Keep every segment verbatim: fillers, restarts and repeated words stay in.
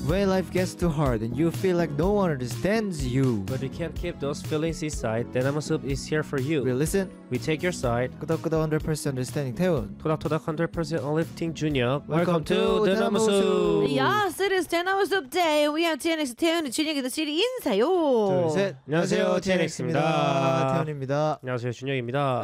When life gets too hard and you feel like no one understands you, But you can't keep those feelings inside. Denama Soup is here for you. we listen. We take your side. 끄덕끄덕 one hundred percent understanding 태훈. 토닥토닥 one hundred percent uplifting Junior. Welcome to Denama Denama Soup. Soup. Yes, it is Denama Soup Day. We have 티엔엑스 태훈이 준혁이 더 시리 인사요. 둘, 셋. 안녕하세요, 티엔엑스입니다. 태훈입니다. 안녕하세요, 준혁입니다.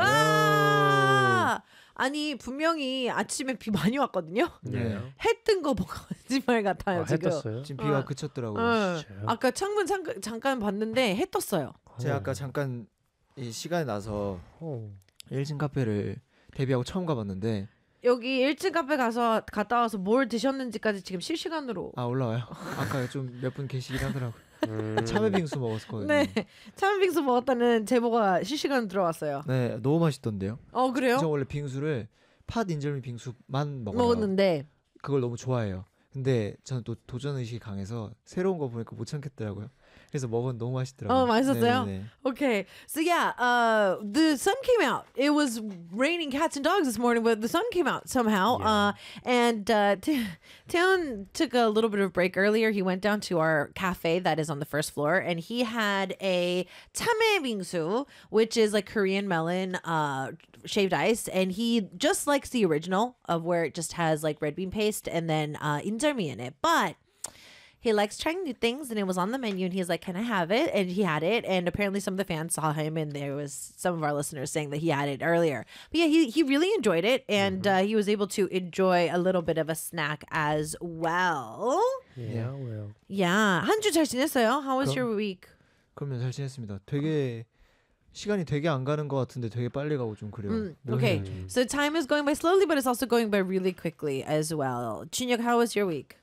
아! 아니 분명히 아침에 비 많이 왔거든요. 네. 해 뜬 거 보고 거짓말 같아요 아, 지금. 했었어요? 지금 비가 어. 그쳤더라고요. 응. 진짜요? 아까 창문 잠깐, 잠깐 봤는데 해 떴어요. 제가 아까 잠깐 이 시간이 나서 오. 일 층 카페를 데뷔하고 처음 가봤는데 여기 일 층 카페 가서 갔다 와서 뭘 드셨는지까지 지금 실시간으로. 아 올라와요. 아까 좀 몇 분 계시긴 하더라고요. 음. 참외빙수 먹었거든요. 네, 참빙수 먹었다는 제보가 실시간 들어왔어요. 네, 너무 맛있던데요. 어 그래요? 저 원래 빙수를 팥 인절미 빙수만 먹어요. 먹었는데 그걸 너무 좋아해요. 근데 저는 또 도전 의식이 강해서 새로운 거 보니까 못 참겠더라고요. 그래서 먹은 너무 맛있더라고요. 어 맛있었어요? 네네네. Okay, so yeah, uh, the sun came out. It was raining cats and dogs this morning, but the sun came out somehow. Yeah. Uh, and uh, T- Taeyeon took a little bit of a break earlier. He went down to our cafe that is on the first floor, and he had a 참외 bingsu, which is like Korean melon uh, shaved ice, and he just likes the original of where it just has like red bean paste and then uh, injami in it, but. He likes trying new things, and it was on the menu, and he's like, can I have it? And he had it, and apparently some of the fans saw him, and there was some of our listeners saying that he had it earlier. But yeah, he, he really enjoyed it, and uh, he was able to enjoy a little bit of a snack as well. Yeah, well. Yeah. 한 주 잘 지냈어요? How was 그럼- your week? 그러면 잘 지냈습니다. 되게 시간이 되게 안 가는 것 같은데 되게 빨리 가고 좀 그래요. Mm, okay, so time is going by slowly, but it's also going by really quickly as well. 준혁, how was your week?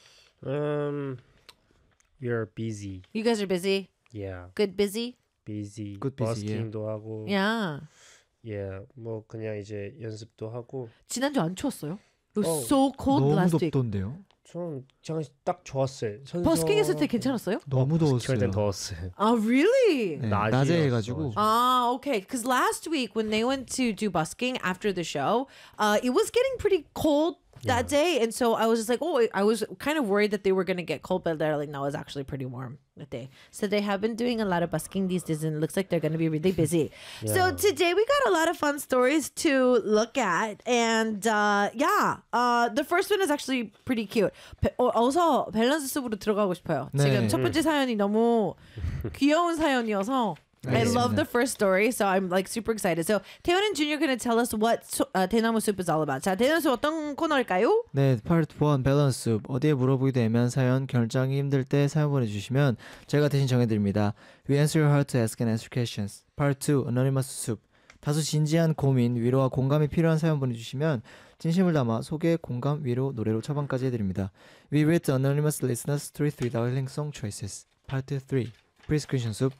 Um, you're busy. You guys are busy? Yeah, Good busy? busy. Good busy, 버스킹도 하고. Yeah. Yeah, 뭐 그냥 이제 연습도 하고. 지난주 안 추웠어요? It was Oh, so cold 너무 last week. 덥던데요. 전 그냥 딱 좋았어요. 버스킹 했을 때 괜찮았어요? 너무 더웠어요. 땐 더웠어요. 아, really? 네, 낮이었어. 낮에 해가지고 Ah, okay. Because last week when they went to do busking after the show, uh, it was getting pretty cold that day, and so I was just like, oh, I was kind of worried that they were gonna get cold, but they're like, no, it's actually pretty warm that day. So they have been doing a lot of busking these days, and it looks like they're gonna be really busy. So today we got a lot of fun stories to look at, and uh, yeah, uh, the first one is actually pretty cute. 배- 어, 어서 밸런스 숲으로 들어가고 싶어요. 네. 지금 첫 번째 사연이 너무 귀여운 사연이어서. I 알겠습니다. love the first story, so I'm like super excited. So Taeyeon and Junior are gonna tell us what so, uh, 대나무 soup is all about. 자, 대나무 soup 어떤 코너일까요? 네, 파트 일 밸런스 어디에 물어보기도 애매한 사연 결정이 힘들 때 사연 보내주시면 제가 대신 정해드립니다. We answer your heart to ask and answer questions. 파트 이 Anonymous Soup 다소 진지한 고민, 위로와 공감이 필요한 사연 보내주시면 진심을 담아 소개, 공감, 위로, 노래로 처방까지 해드립니다. We read the Anonymous Listeners three three Darling Song Choices 파트 삼 Prescription Soup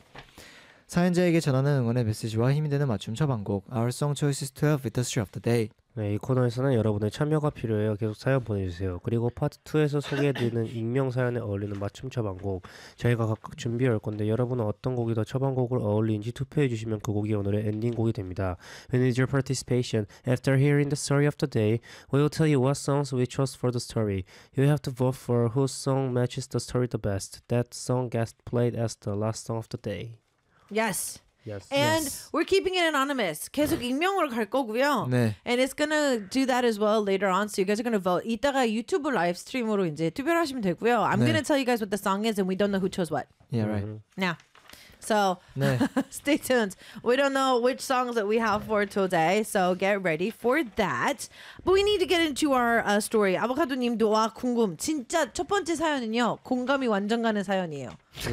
사연자에게 전하는 응원의 메시지와 힘이 되는 맞춤 처방곡 Our Song Choices twelve with the Story of the Day. 네, 이 코너에서는 여러분의 참여가 필요해요. 계속 사연 보내주세요. 그리고 파트 이에서 소개해드리는 익명 사연에 어울리는 맞춤 처방곡 저희가 각각 준비해 올 건데 여러분은 어떤 곡이 더 처방곡을 어울리는지 투표해주시면 그 곡이 오늘의 엔딩곡이 됩니다. We need your participation. After hearing the story of the day, we will tell you what songs we chose for the story. You have to vote for whose song matches the story the best. That song gets played as the last song of the day. Yes. Yes. And Yes. we're keeping it anonymous. 계속 익명으로 갈 거고요. 네. And it's gonna do that as well later on. So you guys are gonna vote. 이따가 유튜브 라이브 스트림으로 이제 투표를 하시면 되고요. I'm 네. gonna tell you guys what the song is, and we don't know who chose what. Yeah, right. Now, so 네. stay tuned. We don't know which songs that we have for today, so get ready for that. But we need to get into our uh, story. 아보카도님도 와 궁금. 진짜 첫 번째 사연은요. 공감이 완전 가는 사연이에요.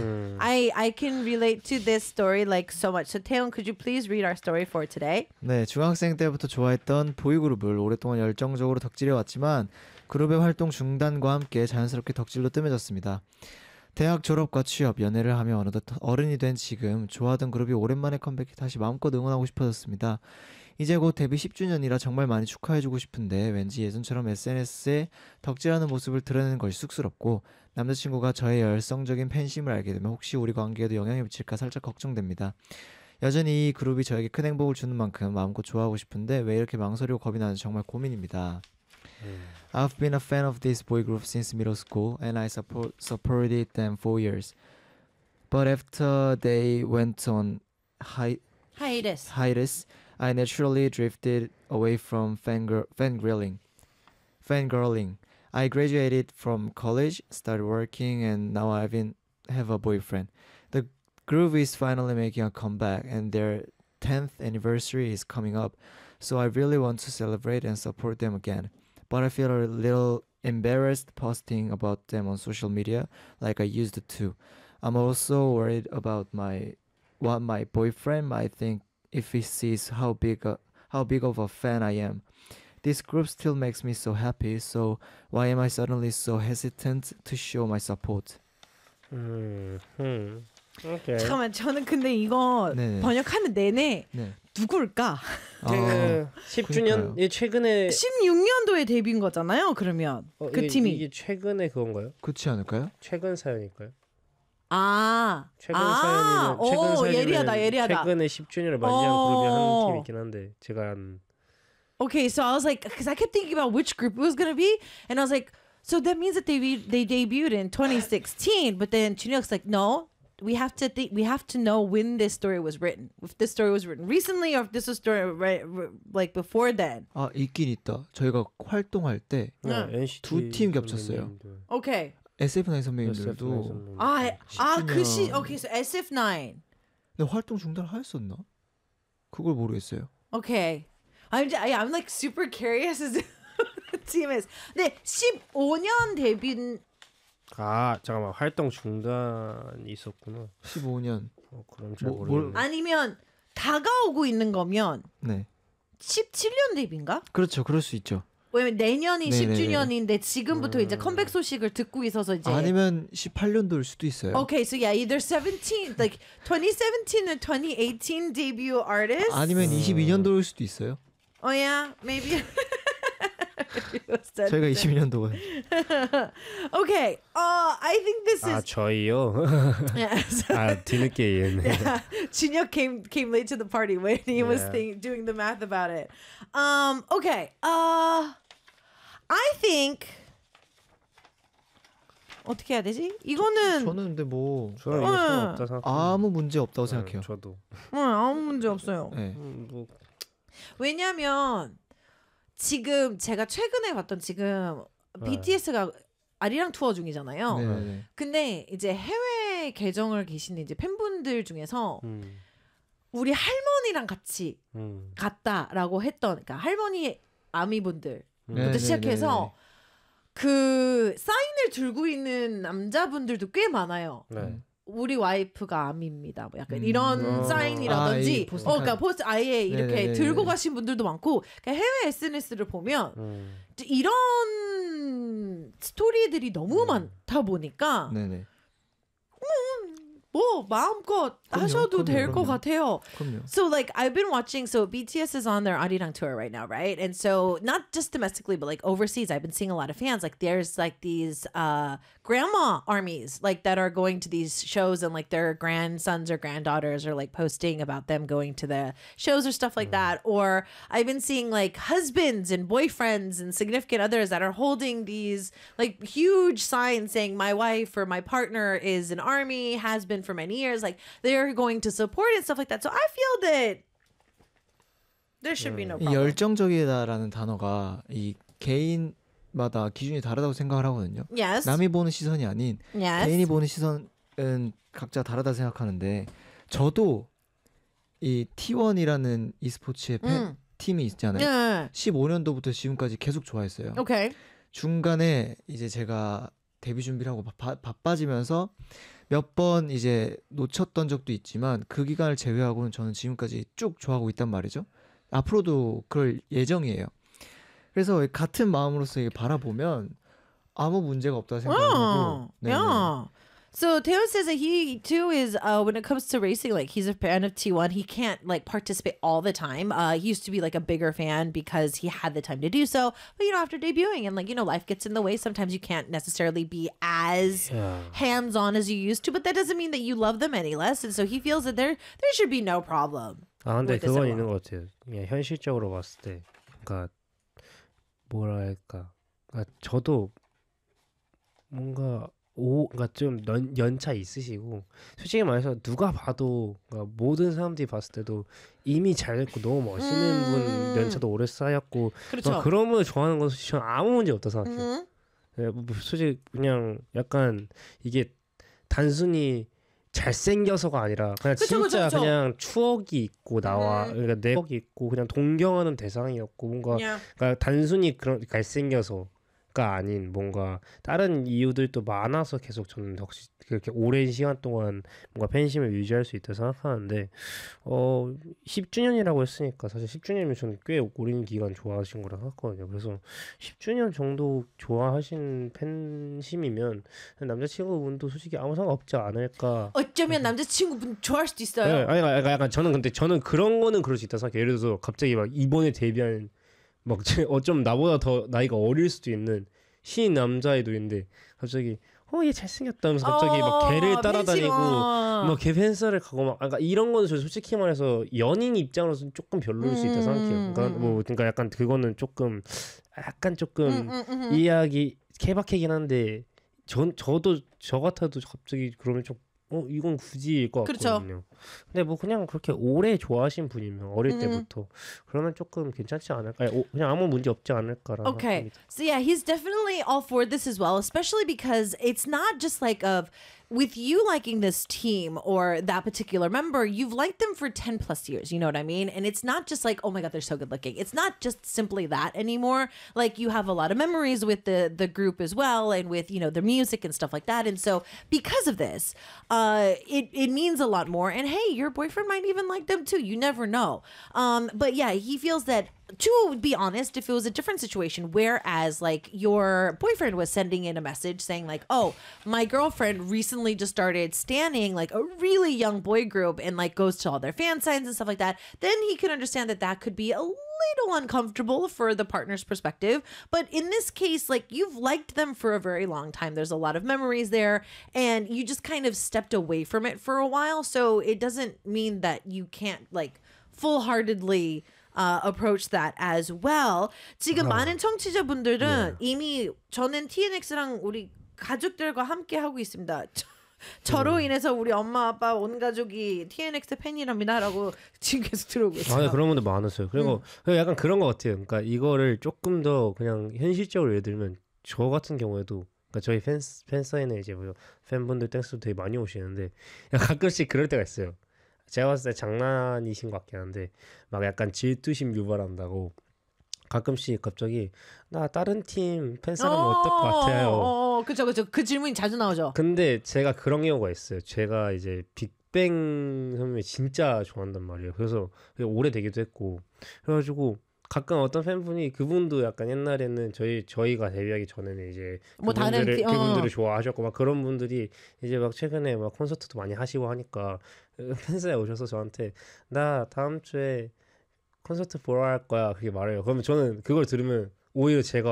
I I can relate to this story like so much. So Taeyeon, could you please read our story for today? 네, 중학생 때부터 좋아했던 보이그룹을 오랫동안 열정적으로 덕질해 왔지만 그룹의 활동 중단과 함께 자연스럽게 덕질로 뜸해졌습니다. 대학 졸업과 취업, 연애를 하며 어느덧 어른이 된 지금 좋아하던 그룹이 오랜만에 컴백해 다시 마음껏 응원하고 싶어졌습니다. 이제 곧 데뷔 십 주년이라 정말 많이 축하해주고 싶은데 왠지 예전처럼 에스엔에스에 덕질하는 모습을 드러내는 것이 쑥스럽고 남자친구가 저의 열성적인 팬심을 알게 되면 혹시 우리 관계에도 영향을 미칠까 살짝 걱정됩니다. 여전히 이 그룹이 저에게 큰 행복을 주는 만큼 마음껏 좋아하고 싶은데 왜 이렇게 망설이고 겁이 나는지 정말 고민입니다. I've been a fan of this boy group since middle school, and I support supported them for years. But after they went on hi- hiatus. hiatus, I naturally drifted away from fangir- fangirling. Fangirling. I graduated from college, started working, and now I even have a boyfriend. The group is finally making a comeback, and their tenth anniversary is coming up, so I really want to celebrate and support them again. But I feel a little embarrassed posting about them on social media like I used to. I'm also worried about my what my boyfriend might think if he sees how big a, how big of a fan I am. This group still makes me so happy, so why am I suddenly so hesitant to show my support? 음, 음. 오케이. 잠깐만 저는 근데 이거 네네. 번역하는 내내 네. 누굴까? 그 십 주년 그러니까요. 예, 최근에 십육 년도에 데뷔인 거잖아요. 그러면 어, 그 이게, 팀이 이게 최근에 그건가요? 그렇지 않을까요? 최근 사연일까요? 아, 최근 아, 사연이면 최근 오, 사연이면 예리하다, 예리하다. 최근에 십 주년을 맞이한 어. 그룹이 한 팀이 있긴 한데 제가 한 Okay, so I was like, because I kept thinking about which group it was gonna be, and I was like, so that means that they re- they debuted in twenty sixteen, but then Chunhyuk's like, no, we have to think, we have to know when this story was written, if this story was written recently or if this was story right, like before then. 아 있긴 있다. 저희가 활동할 때 응. 엔시티 두 팀 겹쳤어요. 선배님들. Okay. 에스에프나인 선배님들도 에스에프나인 선배님들. 아, 아, 그 시, 십 주년. okay, so S F nine. 근데 활동 중단하였었나? 그걸 모르겠어요. Okay. I'm just, I, I'm like super curious as to who the team is. 근데 십오 년 데뷔. 아 잠깐만 활동 중단이 있었구나. 십오 년. 어, 그럼 잘 뭐, 모르겠네. 아니면 다가오고 있는 거면 네. 십칠 년 데뷔인가? 그렇죠. 그럴 수 있죠. 왜냐면 내년이 네네네. 십 주년인데 지금부터 음. 이제 컴백 소식을 듣고 있어서 이제 아니면 십팔 년도일 수도 있어요. Okay, so yeah, either seventeen, like twenty seventeen or twenty eighteen debut artist. 아니면 이십이 년도일 수도 있어요. Oh yeah, maybe. It was that 저희가 then. 이십이 년도가 Okay, uh, I think this 아 is. 저희요? Yeah, so- 아 뒤늦게 이해했네. yeah. Junhyuk came came late to the party when he was Yeah. think, doing the math about it. Um. Okay. Uh, I think. 어떻게 해야 되지? 이거는 저는 근데 뭐 저는 이거 응. 상관없다 생각합니다. 아무 문제 없다고 네, 생각해요. 저도. 응, 아무 문제 없어요. 네. 음, 뭐 왜냐면 지금 제가 최근에 봤던 지금 네. 비티에스가 아리랑 투어 중이잖아요. 네, 네. 근데 이제 해외 계정을 계시는 이제 팬분들 중에서 음, 우리 할머니랑 같이 음, 갔다라고 했던, 그러니까 할머니 아미분들부터 음. 네, 네, 시작해서 그 사인을 들고 있는 남자분들도 꽤 많아요. 네. 음. 우리 와이프가 아미입니다. 뭐 약간 음. 이런 어. 사인이라든지, 아, 이 어, 포스터 그러니까 카드. 포스트 아예 이렇게 네네네네. 들고 가신 분들도 많고, 그러니까 해외 에스엔에스를 보면 음. 이런 스토리들이 너무 음. 많다 보니까 네네. 뭐 마음껏 그럼요, 하셔도 그럼요, 될 것 그럼요. 같아요. 그럼요. So like I've been watching, so B T S is on their Arirang tour right now, right? And so not just domestically, but like overseas, I've been seeing a lot of fans. Like there's like these uh grandma armies like that are going to these shows, and like their grandsons or granddaughters are like posting about them going to the shows or stuff like that. Or I've been seeing like husbands and boyfriends and significant others that are holding these like huge signs saying my wife or my partner is an army, has been for many years. Like they're going to support and stuff like that. So I feel that there should be no 이 problem. 열정적이다라는 단어가 이 개인마다 기준이 다르다고 생각을 하거든요. Yes. 남이 보는 시선이 아닌 Yes. 개인이 보는 시선은 각자 다르다 생각하는데, 저도 이 티원이라는 e스포츠의 팬 음. 팀이 있잖아요. Yeah. 십오 년도부터 지금까지 계속 좋아했어요. Okay. 중간에 이제 제가 데뷔 준비를 하고 바, 바빠지면서 몇 번 이제 놓쳤던 적도 있지만 그 기간을 제외하고는 저는 지금까지 쭉 좋아하고 있단 말이죠. 앞으로도 그럴 예정이에요. 그래서 같은 마음으로서 이게 바라보면 아무 문제가 없다 생각하고. Oh, yeah. So Teo says that he too is uh when it comes to racing, like he's a fan of T one. He can't like participate all the time. Uh he used to be like a bigger fan because he had the time to do so. But you know, after debuting and like, you know, life gets in the way, sometimes you can't necessarily be as 야, hands on as you used to, but that doesn't mean that you love them any less. And so he feels that there there should be no problem. 아 근데 What does 그건 it 있는 것 같아요. 그냥 현실적으로 봤을 때, 그러니까 뭐랄까, 그러니까 저도 뭔가 오, 그러니까 좀 연, 연차 있으시고 솔직히 말해서 누가 봐도 그러니까 모든 사람들이 봤을 때도 이미 잘 됐고 너무 멋있는 음. 분 연차도 오래 쌓였고 그렇죠. 막 그런 분을 좋아하는 건 솔직히 저는 아무 문제 없다 생각해요. 음. 예, 뭐 솔직히 그냥 약간 이게 단순히 잘생겨서가 아니라 그냥 그쵸, 진짜 그쵸, 그쵸. 그냥 추억이 있고 나와 음. 그러니까 내 추억이 있고 그냥 동경하는 대상이었고 뭔가 Yeah. 그러니까 단순히 그런 잘생겨서가 아닌 뭔가 다른 이유들도 많아서 계속 저는 혹시 그렇게 오랜 시간 동안 뭔가 팬심을 유지할 수 있다 생각하는데 어 십 주년이라고 했으니까 사실 십 주년이면 저는 꽤 오랜 기간 좋아하신 거라 생각하거든요. 그래서 십 주년 정도 좋아하신 팬심이면 남자친구분도 솔직히 아무 상관 없지 않을까. 어쩌면 남자친구분 좋아할 수도 있어요. 네, 아니 약간, 약간 저는 근데 저는 그런 거는 그럴 수 있다 생각해요. 예를 들어서 갑자기 막 이번에 데뷔한 막 어쩜 나보다 더 나이가 어릴 수도 있는 신인 남자애도 있는데 갑자기 어 얘 잘생겼다 하면서 갑자기 막 걔를 어, 따라다니고 팬심, 어. 막 걔 팬싸를 가고 막 그러니까 이런 거는 저 솔직히 말해서 연인 입장으로서는 조금 별로일 수 있다 생각해요. 그러니까 음, 뭐 그러니까 약간 그거는 조금 약간 조금 음, 음, 음. 이해하기 케바케긴 한데 전 저도 저 같아도 갑자기 그러면 좀 어 이건 굳이일 것 그렇죠. 같거든요. 근데 뭐 그냥 그렇게 오래 좋아하신 분이면 어릴 음. 때부터 그러면 조금 괜찮지 않을까? 아니, 오, 그냥 아무 문제 없지 않을까라는 Okay. 생각합니다. So yeah, he's definitely all for this as well, especially because it's not just like of with you liking this team or that particular member, you've liked them for ten plus years, you know what I mean? And it's not just like, oh my god, they're so good looking. It's not just simply that anymore. Like you have a lot of memories with the the group as well and with, you know, their music and stuff like that. And so because of this, uh it it means a lot more. And hey, your boyfriend might even like them too. You never know. Um but yeah, he feels that to be honest, if it was a different situation, whereas like your boyfriend was sending in a message saying like, "Oh, my girlfriend recently just started standing like a really young boy group and like goes to all their fan signs and stuff like that," then he could understand that that could be a little uncomfortable for the partner's perspective. But in this case, like you've liked them for a very long time. There's a lot of memories there, and you just kind of stepped away from it for a while. So it doesn't mean that you can't like full-heartedly uh, approach that as well. 지금 많은 청취자분들은 이미 저는 티엔엑스랑 우리 가족들과 함께 하고 있습니다. 저, 저로 인해서 우리 엄마 아빠 온 가족이 티엔엑스 팬이랍니다라고 지금 계속 들어오고 있어요. 아, 네, 그런 분들 많았어요. 그리고 그리고 약간 그런 것 같아요. 그러니까 이거를 조금 더 그냥 현실적으로 예를 들면 저 같은 경우에도 그러니까 저희 팬 팬사인회 이제 뭐 팬분들 땡스도 되게 많이 오시는데 가끔씩 그럴 때가 있어요. 제가 봤을 때 장난이신 것 같긴 한데 막 약간 질투심 유발한다고 가끔씩 갑자기 나 다른 팀 팬사람 어떨 것 같아요. 어, 그죠, 그죠. 그 질문이 자주 나오죠. 근데 제가 그런 경우가 있어요. 제가 이제 빅뱅 선배 진짜 좋아한단 말이에요. 그래서 오래되기도 했고 그래가지고 가끔 어떤 팬분이 그분도 약간 옛날에는 저희 저희가 데뷔하기 전에는 이제 뭐 다른 그분들을 팀, 어. 그분들을 좋아하셨고 막 그런 분들이 이제 막 최근에 막 콘서트도 많이 하시고 하니까 팬사에 오셔서 저한테 나 다음 주에 콘서트 보러 갈 거야 그렇게 말해요. 그러면 저는 그걸 들으면 오히려 제가